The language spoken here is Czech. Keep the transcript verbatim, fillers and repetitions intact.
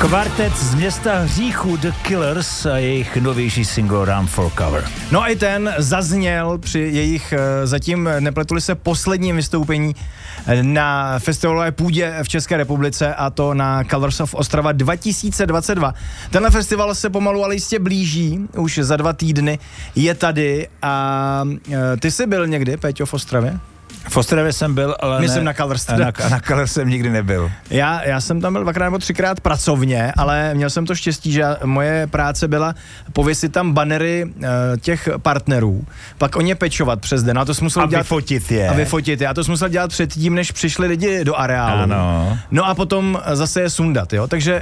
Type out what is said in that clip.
Kvartet z města hříchu The Killers a jejich novější single Run for Cover. No i ten zazněl při jejich zatím, nepletuli se, posledním vystoupení na festivalové půdě v České republice, a to na Colors of Ostrava dva tisíce dvacet dva. Tenhle festival se pomalu ale jistě blíží, už za dva týdny je tady. A ty jsi byl někdy, Péťo, v Ostravě? V Ostravě jsem byl, ale Myslím ne, na Colors. Na, na Colors jsem nikdy nebyl. Já, já jsem tam byl dvakrát nebo třikrát pracovně, ale měl jsem to štěstí, že moje práce byla pověsit tam banery uh, těch partnerů, pak o ně pečovat přes den. A to jsem musel a dělat, vyfotit je. A vyfotit je. A to jsem musel dělat předtím, než přišli lidi do areálu. Ano. No a potom zase je sundat, jo. Takže